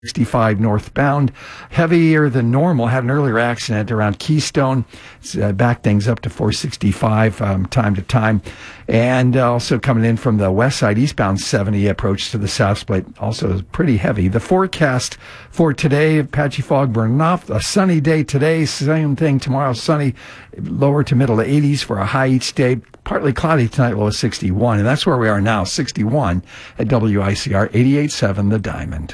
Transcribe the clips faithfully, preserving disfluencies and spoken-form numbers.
sixty-five northbound, heavier than normal. Had an earlier accident around Keystone. It's, uh, backed things up to four sixty-five um, time to time. And uh, also coming in from the west side, eastbound seventy approach to the south split, also is pretty heavy. The forecast for today, patchy fog burning off. A sunny day today, same thing tomorrow, sunny, lower to middle eighties for a high each day. Partly cloudy tonight, low of sixty-one. And that's where we are now, sixty-one at W I C R eighty-eight point seven The Diamond.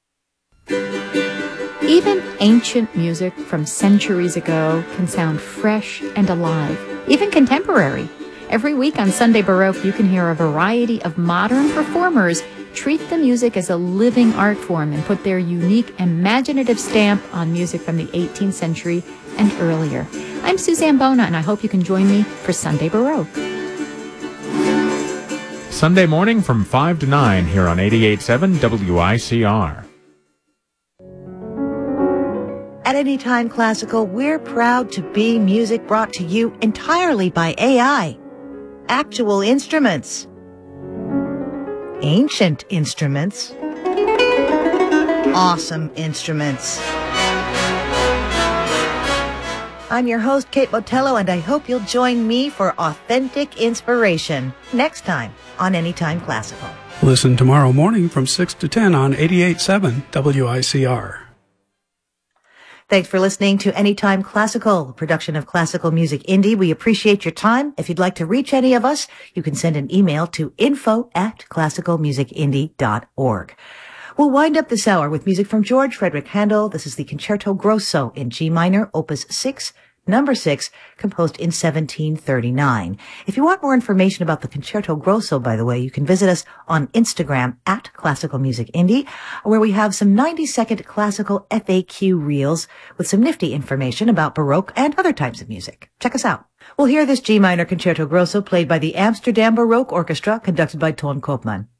Even ancient music from centuries ago can sound fresh and alive, even contemporary. Every week on Sunday Baroque, you can hear a variety of modern performers treat the music as a living art form and put their unique, imaginative stamp on music from the eighteenth century and earlier. I'm Suzanne Bona, and I hope you can join me for Sunday Baroque. Sunday morning from five to nine here on eighty-eight point seven W I C R. At Anytime Classical, we're proud to be music brought to you entirely by A I. Actual instruments. Ancient instruments. Awesome instruments. I'm your host, Kate Botello, and I hope you'll join me for authentic inspiration next time on Anytime Classical. Listen tomorrow morning from six to ten on eighty-eight point seven W I C R. Thanks for listening to Anytime Classical, a production of Classical Music Indie. We appreciate your time. If you'd like to reach any of us, you can send an email to info at classical music indie dot org. We'll wind up this hour with music from George Frederick Handel. This is the Concerto Grosso in G minor, opus six, number six, composed in seventeen thirty-nine. If you want more information about the Concerto Grosso, by the way, you can visit us on Instagram at Classical Music Indie, where we have some ninety-second classical F A Q reels with some nifty information about Baroque and other types of music. Check us out. We'll hear this G minor Concerto Grosso played by the Amsterdam Baroque Orchestra, conducted by Ton Koopman.